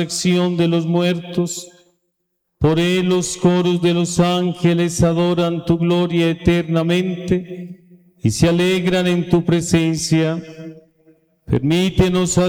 resurrección de los muertos. Por él los coros de los ángeles adoran tu gloria eternamente y se alegran en tu presencia. Permítenos